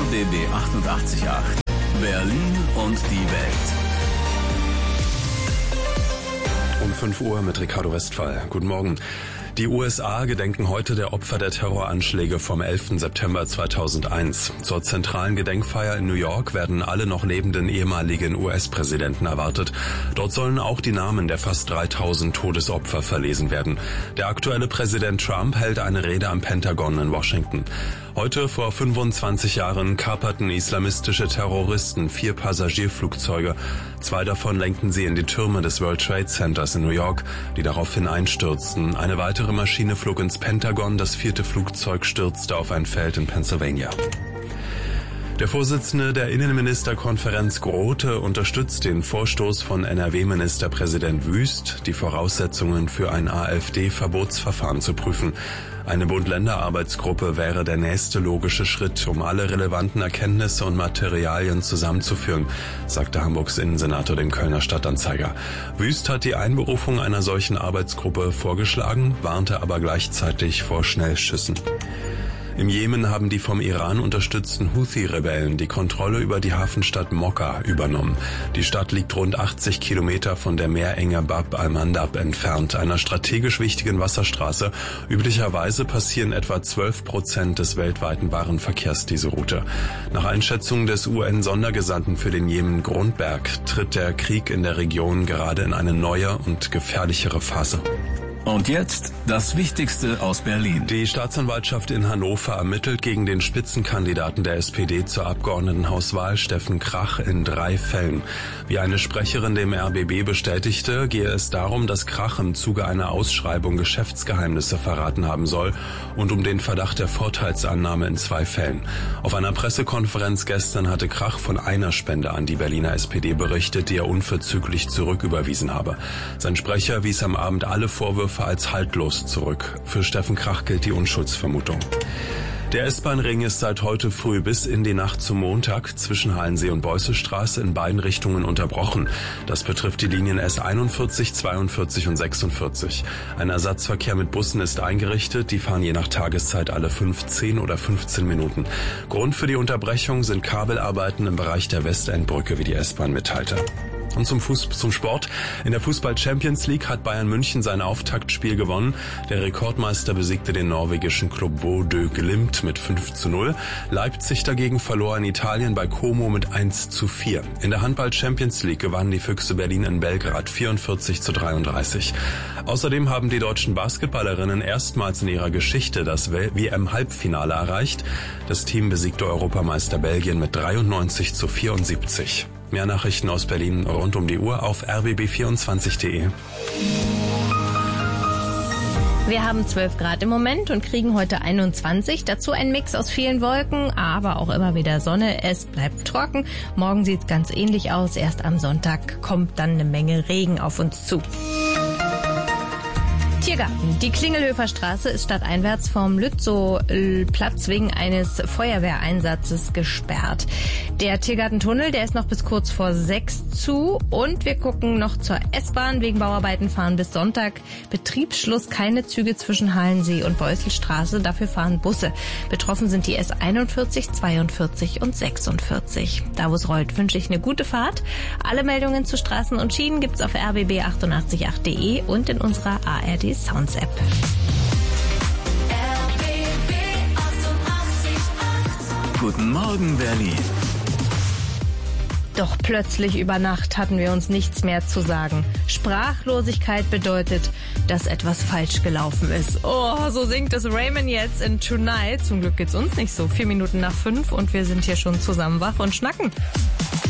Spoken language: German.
RBB 88.8 Berlin und die Welt. Um 5 Uhr mit Ricardo Westphal. Guten Morgen. Die USA gedenken heute der Opfer der Terroranschläge vom 11. September 2001. Zur zentralen Gedenkfeier in New York werden alle noch lebenden ehemaligen US-Präsidenten erwartet. Dort sollen auch die Namen der fast 3000 Todesopfer verlesen werden. Der aktuelle Präsident Trump hält eine Rede am Pentagon in Washington. Heute vor 25 Jahren kaperten islamistische Terroristen 4 Passagierflugzeuge. 2 davon lenkten sie in die Türme des World Trade Centers in New York, die daraufhin einstürzten. Eine weitere Maschine flog ins Pentagon, das 4. Flugzeug stürzte auf ein Feld in Pennsylvania. Der Vorsitzende der Innenministerkonferenz Grote unterstützt den Vorstoß von NRW-Ministerpräsident Wüst, die Voraussetzungen für ein AfD-Verbotsverfahren zu prüfen. Eine Bund-Länder-Arbeitsgruppe wäre der nächste logische Schritt, um alle relevanten Erkenntnisse und Materialien zusammenzuführen, sagte Hamburgs Innensenator dem Kölner Stadtanzeiger. Wüst hat die Einberufung einer solchen Arbeitsgruppe vorgeschlagen, warnte aber gleichzeitig vor Schnellschüssen. Im Jemen haben die vom Iran unterstützten Houthi-Rebellen die Kontrolle über die Hafenstadt Mokka übernommen. Die Stadt liegt rund 80 Kilometer von der Meerenge Bab al-Mandab entfernt, einer strategisch wichtigen Wasserstraße. Üblicherweise passieren etwa 12% des weltweiten Warenverkehrs diese Route. Nach Einschätzung des UN-Sondergesandten für den Jemen Grundberg tritt der Krieg in der Region gerade in eine neue und gefährlichere Phase. Und jetzt das Wichtigste aus Berlin. Die Staatsanwaltschaft in Hannover ermittelt gegen den Spitzenkandidaten der SPD zur Abgeordnetenhauswahl, Steffen Krach, in 3 Fällen. Wie eine Sprecherin dem RBB bestätigte, gehe es darum, dass Krach im Zuge einer Ausschreibung Geschäftsgeheimnisse verraten haben soll und um den Verdacht der Vorteilsannahme in 2 Fällen. Auf einer Pressekonferenz gestern hatte Krach von einer Spende an die Berliner SPD berichtet, die er unverzüglich zurücküberwiesen habe. Sein Sprecher wies am Abend alle Vorwürfe als haltlos zurück. Für Steffen Krach gilt die Unschuldsvermutung. Der S-Bahn-Ring ist seit heute früh bis in die Nacht zum Montag zwischen Halensee und Beuselstraße in beiden Richtungen unterbrochen. Das betrifft die Linien S41, 42 und 46. Ein Ersatzverkehr mit Bussen ist eingerichtet. Die fahren je nach Tageszeit alle 10 oder 15 Minuten. Grund für die Unterbrechung sind Kabelarbeiten im Bereich der Westendbrücke, wie die S-Bahn mitteilte. Und zum Sport. In der Fußball-Champions League hat Bayern München sein Auftaktspiel gewonnen. Der Rekordmeister besiegte den norwegischen Club Bodø Glimt mit 5:0. Leipzig dagegen verlor in Italien bei Como mit 1:4. In der Handball-Champions League gewannen die Füchse Berlin in Belgrad 44:33. Außerdem haben die deutschen Basketballerinnen erstmals in ihrer Geschichte das WM-Halbfinale erreicht. Das Team besiegte Europameister Belgien mit 93:74. Mehr Nachrichten aus Berlin rund um die Uhr auf rbb24.de. Wir haben 12 Grad im Moment und kriegen heute 21. Dazu ein Mix aus vielen Wolken, aber auch immer wieder Sonne. Es bleibt trocken. Morgen sieht es ganz ähnlich aus. Erst am Sonntag kommt dann eine Menge Regen auf uns zu. Tiergarten. Die Klingelhöfer Straße ist stadteinwärts vom Lützow-Platz wegen eines Feuerwehreinsatzes gesperrt. Der Tiergartentunnel, der ist noch bis kurz vor 6 zu. Und wir gucken noch zur S-Bahn. Wegen Bauarbeiten fahren bis Sonntag Betriebsschluss keine Züge zwischen Halensee und Beuselstraße. Dafür fahren Busse. Betroffen sind die S41, 42 und 46. Da wo es rollt, wünsche ich eine gute Fahrt. Alle Meldungen zu Straßen und Schienen gibt's auf rbb888.de und in unserer ARD Sounds App. Guten Morgen, Berlin. Doch plötzlich über Nacht hatten wir uns nichts mehr zu sagen. Sprachlosigkeit bedeutet, dass etwas falsch gelaufen ist. Oh, so singt es Raymond jetzt in Tonight. Zum Glück geht's uns nicht so. 4 Minuten nach 5 und wir sind hier schon zusammen wach und schnacken.